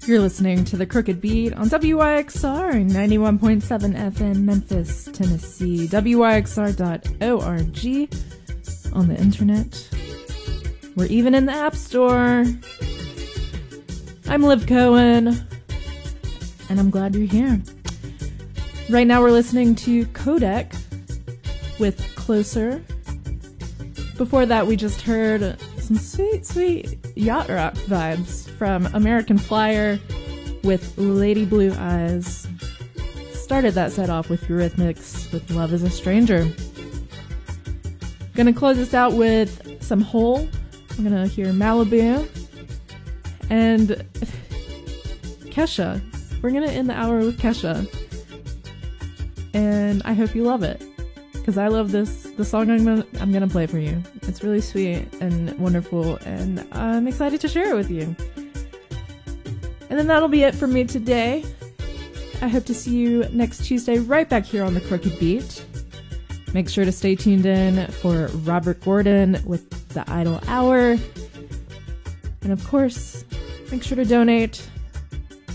You're listening to The Crooked Beat on WYXR 91.7 FM Memphis, Tennessee, WYXR.org, on the internet. We're even in the App Store. I'm Liv Cohen, and I'm glad you're here. Right now we're listening to Codec with Closer. Before that we just heard some sweet, sweet yacht rock vibes from American Flyer with Lady Blue Eyes. Started that set off with Eurythmics with Love is a Stranger. Gonna close this out with some Hole. I'm gonna hear Malibu and Kesha. We're gonna end the hour with Kesha, and I hope you love it, because I love the song I'm gonna play for you. It's really sweet and wonderful, and I'm excited to share it with you. And then that'll be it for me today. I hope to see you next Tuesday right back here on The Crooked Beat. Make sure to stay tuned in for Robert Gordon with the Idle Hour. And of course, make sure to donate